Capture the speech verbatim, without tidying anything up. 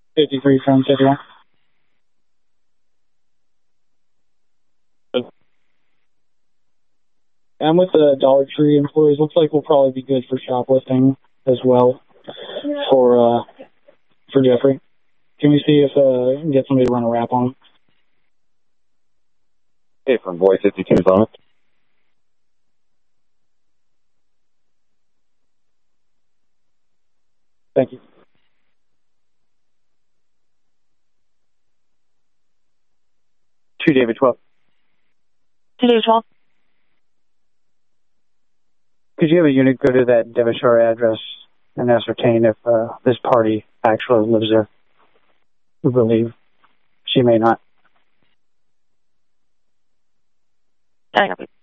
fifty-three from fifty-one. I'm with the Dollar Tree employees. Looks like we'll probably be good for shoplifting as well for uh, for Jeffrey. Can we see if uh, we can get somebody to run a rap on him? Hey, from Boy fifty-two's on it. Thank you. Two David twelve. Two David twelve. Could you have a unit go to that Devonshire address and ascertain if uh, this party actually lives there? We believe she may not. I got it.